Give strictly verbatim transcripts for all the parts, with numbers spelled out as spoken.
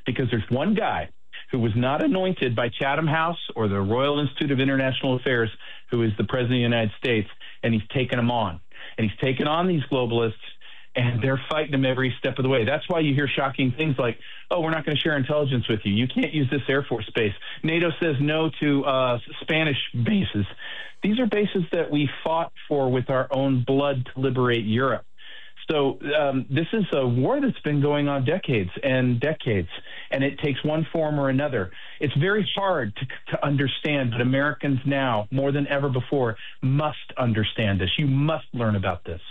because there's one guy who was not anointed by Chatham House or the Royal Institute of International Affairs, who is the President of the United States, and he's taken them on. And he's taken on these globalists, and they're fighting them every step of the way. That's why you hear shocking things like, oh, we're not going to share intelligence with you. You can't use this Air Force base. NATO says no to uh, Spanish bases. These are bases that we fought for with our own blood to liberate Europe. So um, this is a war that's been going on decades and decades, and it takes one form or another. It's very hard to, to understand, but Americans now, more than ever before, must understand this. You must learn about this.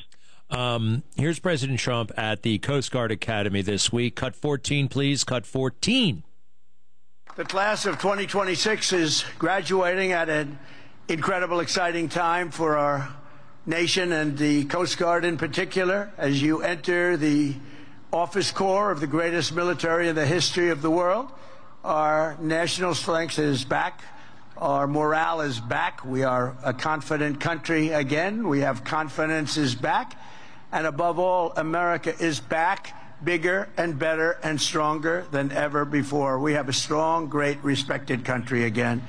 Um, here's President Trump at the Coast Guard Academy this week. Cut fourteen, please. Cut fourteen. The class of twenty twenty-six is graduating at an incredible, exciting time for our nation and the Coast Guard in particular, as you enter the office corps of the greatest military in the history of the world. Our national strength is back. Our morale is back. We are a confident country again. We have confidence is back. And above all, America is back, bigger and better and stronger than ever before. We have a strong, great, respected country again.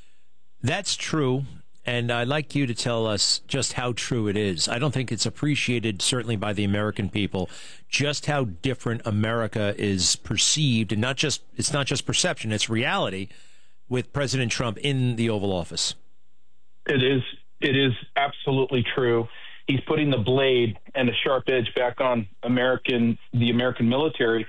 That's true. And I'd like you to tell us just how true it is. I don't think it's appreciated, certainly by the American people, just how different America is perceived. And not just it's not just perception, it's reality with President Trump in the Oval Office. It is. It is absolutely true. He's putting the blade and the sharp edge back on American, the American military,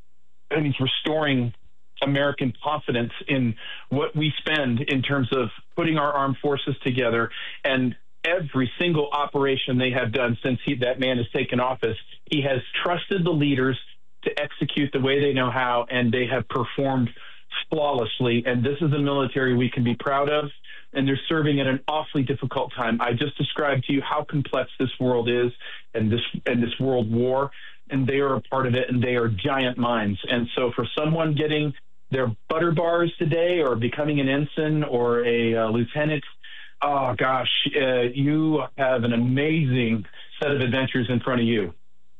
and he's restoring American confidence in what we spend in terms of putting our armed forces together. And every single operation they have done since he, that man has taken office, he has trusted the leaders to execute the way they know how, and they have performed flawlessly. And this is a military we can be proud of, and they're serving at an awfully difficult time. I just described to you how complex this world is, and this and this world war, and they are a part of it, and they are giant minds. And so for someone getting their butter bars today or becoming an ensign or a uh, lieutenant, oh, gosh, uh, you have an amazing set of adventures in front of you.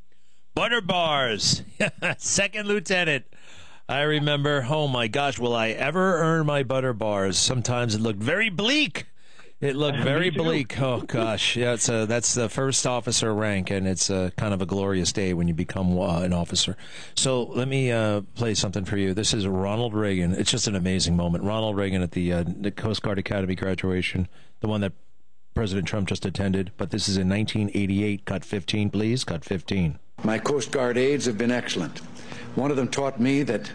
Butter bars, second lieutenant. I remember, oh, my gosh, will I ever earn my butter bars? Sometimes it looked very bleak. It looked very bleak. Oh, gosh. Yeah, it's a, that's the first officer rank, and it's a, kind of a glorious day when you become uh, an officer. So let me uh, play something for you. This is Ronald Reagan. It's just an amazing moment. Ronald Reagan at the, uh, the Coast Guard Academy graduation, the one that President Trump just attended. But this is in nineteen eighty-eight. Cut fifteen, please. Cut fifteen. My Coast Guard aides have been excellent. One of them taught me that,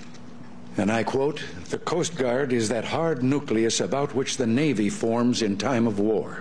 and I quote, "The Coast Guard is that hard nucleus about which the Navy forms in time of war."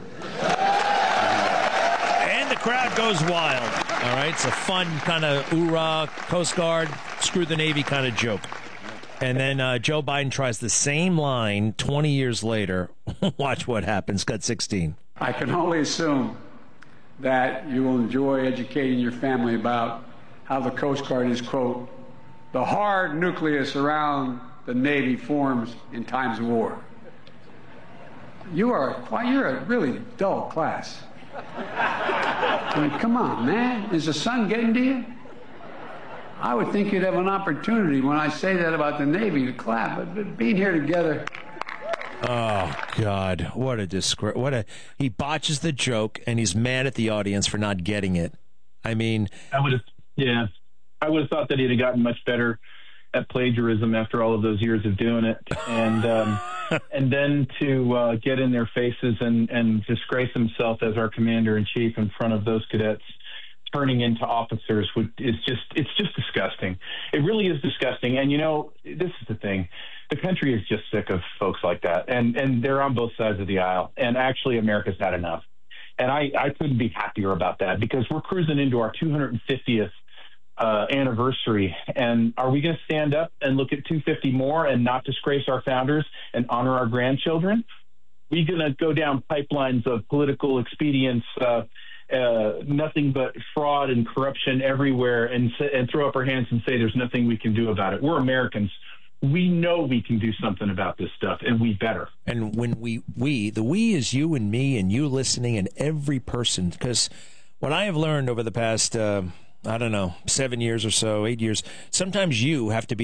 And the crowd goes wild. All right, it's a fun kind of hoorah, Coast Guard, screw the Navy kind of joke. And then uh, Joe Biden tries the same line twenty years later. Watch what happens. Cut sixteen. I can only assume that you will enjoy educating your family about how the Coast Guard is, quote, "the hard nucleus around the Navy forms in times of war." You are quite, you're a really dull class. I mean, come on, man. Is the sun getting to you? I would think you'd have an opportunity when I say that about the Navy to clap, but, but being here together. Oh, God. What a disgrace. What a, he botches the joke, and he's mad at the audience for not getting it. I mean. I would have, yeah. I would have thought that he'd have gotten much better at plagiarism after all of those years of doing it. And um, and then to uh, get in their faces and, and disgrace himself as our commander-in-chief in front of those cadets turning into officers would, is just, it's just disgusting. It really is disgusting. And, you know, this is the thing. The country is just sick of folks like that. And, and they're on both sides of the aisle. And actually, America's had enough. And I, I couldn't be happier about that, because we're cruising into our two hundred fiftieth uh, anniversary. And are we going to stand up and look at two hundred fifty more and not disgrace our founders and honor our grandchildren? We're going to go down pipelines of political expedience, uh, uh, nothing but fraud and corruption everywhere, and, and throw up our hands and say there's nothing we can do about it. We're Americans. We know we can do something about this stuff, and we better. And when we, we, the we is you and me and you listening and every person, because what I have learned over the past, uh, I don't know, seven years or so, eight years, sometimes you have to be